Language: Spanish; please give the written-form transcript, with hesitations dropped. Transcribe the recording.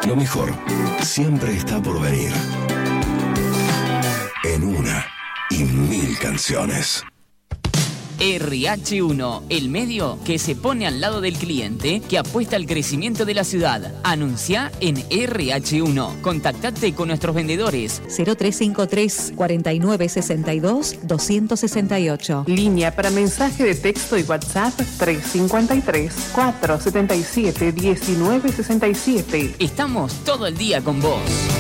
Lo mejor siempre está por venir. En una y mil canciones. RH1, el medio que se pone al lado del cliente, que apuesta al crecimiento de la ciudad. Anuncia en RH1. Contactate con nuestros vendedores. 0353 4962 268. Línea para mensaje de texto y WhatsApp 353 477 1967. Estamos todo el día con vos.